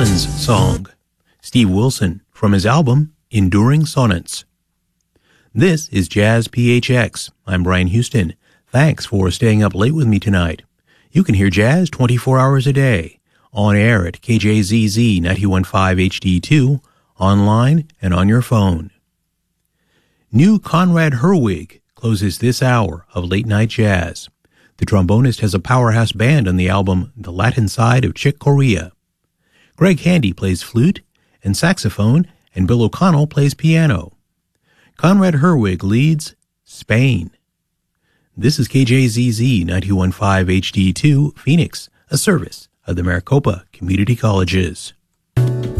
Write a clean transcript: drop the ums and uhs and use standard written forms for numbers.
Sun's Song, Steve Wilson, from his album Enduring Sonnets. This is Jazz PHX. I'm Brian Houston. Thanks for staying up late with me tonight. You can hear jazz 24 hours a day, on air at KJZZ 91.5 HD2, online and on your phone. New Conrad Herwig closes this hour of Late Night Jazz. The trombonist has a powerhouse band on the album The Latin Side of Chick Corea. Greg Handy plays flute and saxophone, and Bill O'Connell plays piano. Conrad Herwig leads Spain. This is KJZZ 91.5 HD2, Phoenix, a service of the Maricopa Community Colleges.